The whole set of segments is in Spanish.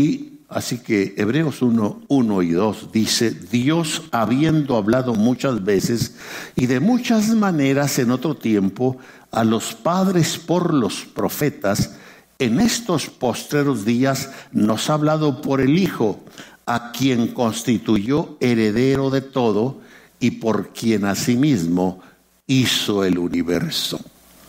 Así que Hebreos 1 y 2 dice: Dios, habiendo hablado muchas veces y de muchas maneras en otro tiempo a los padres por los profetas, en estos postreros días nos ha hablado por el Hijo, a quien constituyó heredero de todo y por quien asimismo hizo el universo.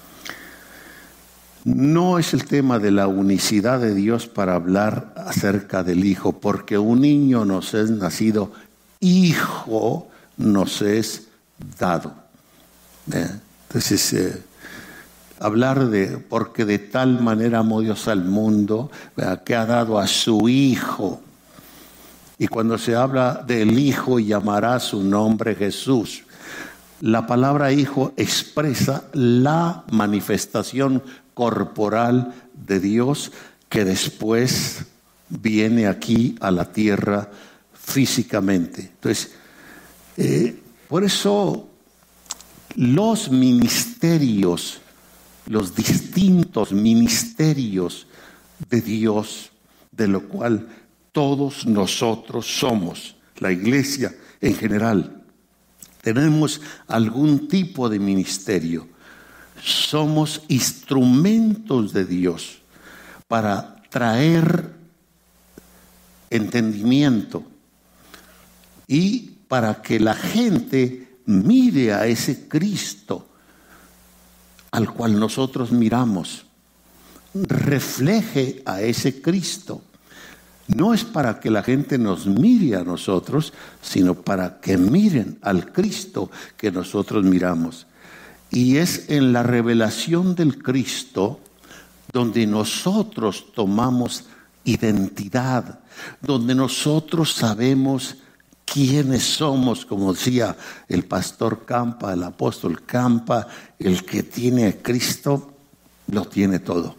No es el tema de la unicidad de Dios para hablar acerca del Hijo, porque un niño nos es nacido, hijo nos es dado. Entonces, hablar de, porque de tal manera amó Dios al mundo, que ha dado a su Hijo. Y cuando se habla del Hijo, llamará su nombre Jesús. La palabra hijo expresa la manifestación corporal de Dios que después viene aquí a la tierra físicamente. Entonces, por eso los ministerios, los distintos ministerios de Dios, de lo cual todos nosotros somos, la iglesia en general, tenemos algún tipo de ministerio. Somos instrumentos de Dios para traer entendimiento y para que la gente mire a ese Cristo al cual nosotros miramos, refleje a ese Cristo. No es para que la gente nos mire a nosotros, sino para que miren al Cristo que nosotros miramos. Y es en la revelación del Cristo donde nosotros tomamos identidad, donde nosotros sabemos quiénes somos, como decía el pastor Campa, el apóstol Campa: el que tiene a Cristo lo tiene todo.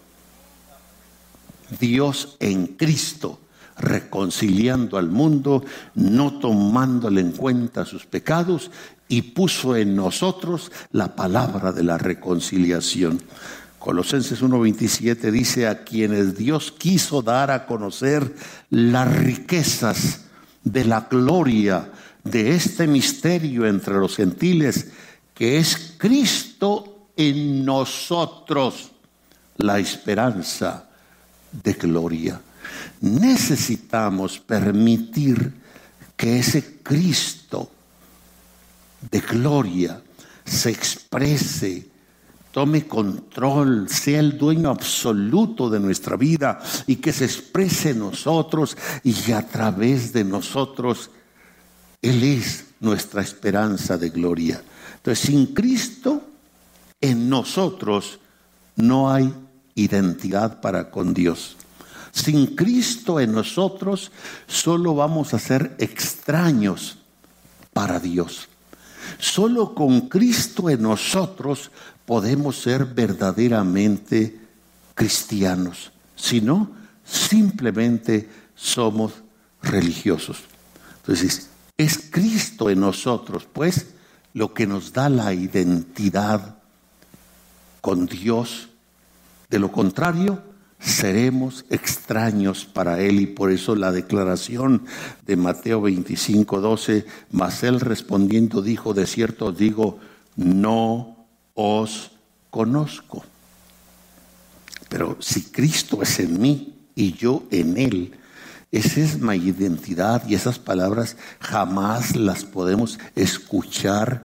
Dios en Cristo, reconciliando al mundo, no tomándole en cuenta sus pecados, y puso en nosotros la palabra de la reconciliación. Colosenses 1:27 dice: a quienes Dios quiso dar a conocer las riquezas de la gloria de este misterio entre los gentiles, que es Cristo en nosotros, la esperanza de gloria. Necesitamos permitir que ese Cristo de gloria se exprese, tome control, sea el dueño absoluto de nuestra vida, y que se exprese en nosotros, y a través de nosotros Él es nuestra esperanza de gloria. Entonces, sin Cristo en nosotros no hay identidad para con Dios. Sin Cristo en nosotros solo vamos a ser extraños para Dios. Solo con Cristo en nosotros podemos ser verdaderamente cristianos. Si no, simplemente somos religiosos. Entonces, es Cristo en nosotros, pues, lo que nos da la identidad con Dios. De lo contrario, seremos extraños para Él. Y por eso la declaración de Mateo 25:12: mas Él respondiendo dijo: de cierto os digo, no os conozco. Pero si Cristo es en mí y yo en Él, esa es mi identidad, y esas palabras jamás las podemos escuchar